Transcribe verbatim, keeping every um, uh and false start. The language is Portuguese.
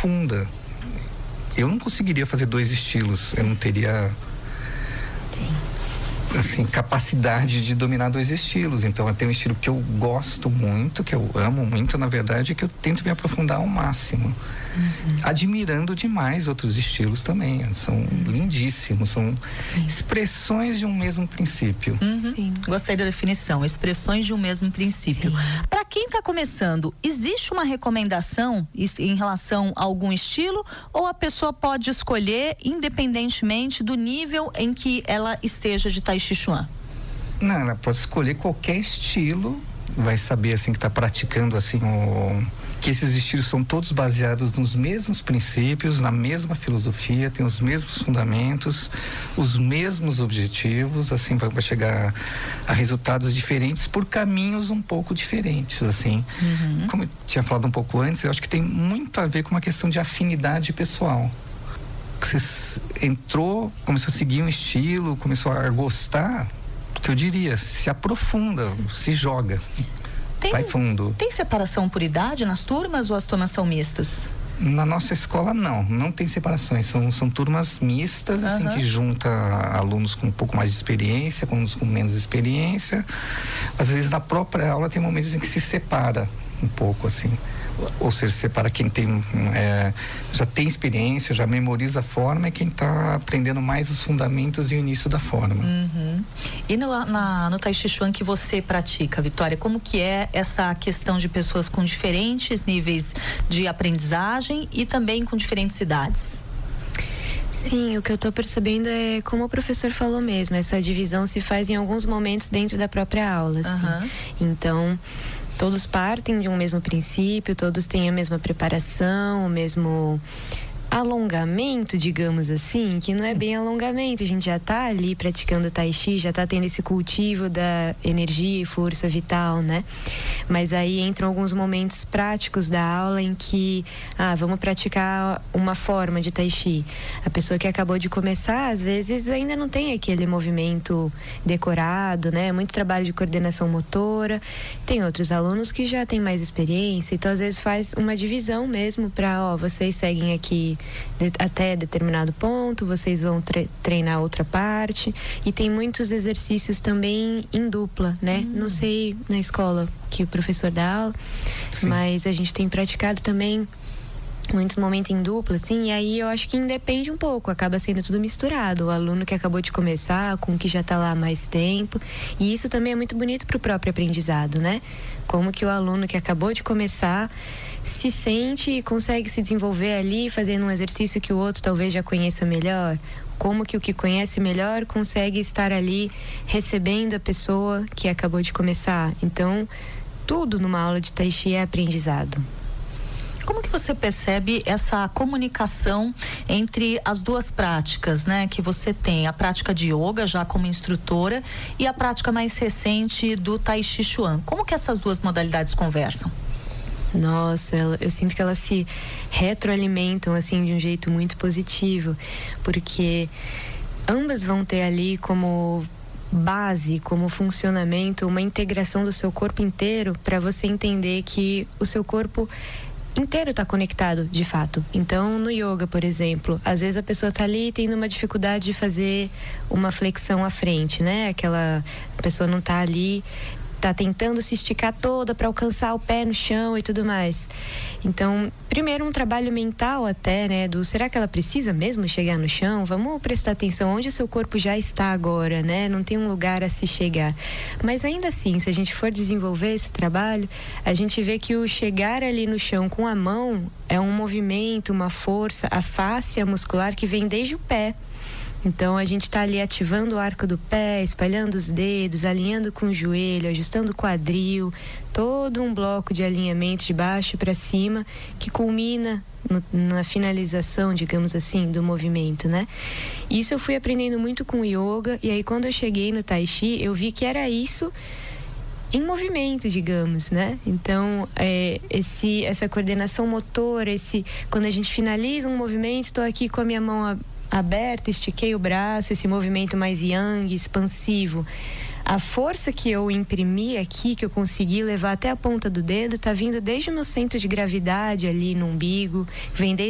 aprofunda. Eu não conseguiria fazer dois estilos, eu não teria assim, capacidade de dominar dois estilos. Então eu tenho um estilo que eu gosto muito, que eu amo muito, na verdade, que eu tento me aprofundar ao máximo. Uhum. Admirando demais outros estilos também, são uhum. lindíssimos, são Sim. expressões de um mesmo princípio. Uhum. Sim. Gostei da definição, expressões de um mesmo princípio. Para quem está começando, existe uma recomendação em relação a algum estilo, ou a pessoa pode escolher independentemente do nível em que ela esteja de Tai Chi Chuan? Não, ela pode escolher qualquer estilo, vai saber assim que está praticando assim o... que esses estilos são todos baseados nos mesmos princípios, na mesma filosofia, tem os mesmos fundamentos, os mesmos objetivos, assim vai chegar a resultados diferentes por caminhos um pouco diferentes, assim. Uhum. Como eu tinha falado um pouco antes, eu acho que tem muito a ver com uma questão de afinidade pessoal. Você entrou, começou a seguir um estilo, começou a gostar, que eu diria, se aprofunda, se joga. Tem, vai fundo. Tem separação por idade nas turmas ou as turmas são mistas? Na nossa escola não, não tem separações, são, são turmas mistas, assim, uhum. que junta alunos com um pouco mais de experiência, com alunos com menos experiência. Às vezes na própria aula tem momentos em que se separa um pouco, assim, ou seja, separa quem tem é, já tem experiência, já memoriza a forma, e quem está aprendendo mais os fundamentos e o início da forma. Uhum. E no, na, no Tai Chi Chuan que você pratica, Vitória, como que é essa questão de pessoas com diferentes níveis de aprendizagem e também com diferentes idades? Sim, o que eu estou percebendo é, como o professor falou mesmo, essa divisão se faz em alguns momentos dentro da própria aula, assim. Uhum. Então, todos partem de um mesmo princípio, todos têm a mesma preparação, o mesmo alongamento, digamos assim, que não é bem alongamento, a gente já está ali praticando Tai Chi, já está tendo esse cultivo da energia e força vital, né? Mas aí entram alguns momentos práticos da aula em que, ah, vamos praticar uma forma de Tai Chi. A pessoa que acabou de começar, às vezes ainda não tem aquele movimento decorado, né? Muito trabalho de coordenação motora. Tem outros alunos que já têm mais experiência, então às vezes faz uma divisão mesmo para, ó, vocês seguem aqui De, até determinado ponto, vocês vão tre- treinar outra parte, e tem muitos exercícios também em dupla, né? Hum. Não sei na escola que o professor dá aula, Sim. mas a gente tem praticado também muitos momentos em dupla, assim, e aí eu acho que independe um pouco, acaba sendo tudo misturado, o aluno que acabou de começar com o que já está lá há mais tempo, e isso também é muito bonito para o próprio aprendizado, né? Como que o aluno que acabou de começar se sente e consegue se desenvolver ali fazendo um exercício que o outro talvez já conheça melhor, como que o que conhece melhor consegue estar ali recebendo a pessoa que acabou de começar. Então, tudo numa aula de Tai Chi é aprendizado. Como que você percebe essa comunicação entre as duas práticas, né? Que você tem a prática de yoga já como instrutora e a prática mais recente do Tai Chi Chuan. Como que essas duas modalidades conversam? Nossa, eu sinto que elas se retroalimentam assim de um jeito muito positivo, porque ambas vão ter ali como base, como funcionamento, uma integração do seu corpo inteiro, para você entender que o seu corpo inteiro está conectado, de fato. Então, no yoga, por exemplo, às vezes a pessoa está ali tendo uma dificuldade de fazer uma flexão à frente, né? Aquela pessoa não está ali, tá tentando se esticar toda para alcançar o pé no chão e tudo mais. Então, primeiro um trabalho mental até, né, do será que ela precisa mesmo chegar no chão? Vamos prestar atenção onde o seu corpo já está agora, né? Não tem um lugar a se chegar. Mas ainda assim, se a gente for desenvolver esse trabalho, a gente vê que o chegar ali no chão com a mão é um movimento, uma força, a fáscia muscular que vem desde o pé. Então, a gente está ali ativando o arco do pé, espalhando os dedos, alinhando com o joelho, ajustando o quadril, todo um bloco de alinhamento de baixo para cima que culmina no, na finalização, digamos assim, do movimento, né? Isso eu fui aprendendo muito com o yoga, e aí quando eu cheguei no Tai Chi, eu vi que era isso em movimento, digamos, né? Então, é, esse, essa coordenação motora, esse, quando a gente finaliza um movimento, estou aqui com a minha mão a, aberta, estiquei o braço, esse movimento mais yang, expansivo. A força que eu imprimi aqui, que eu consegui levar até a ponta do dedo, tá vindo desde o meu centro de gravidade ali no umbigo, vem desde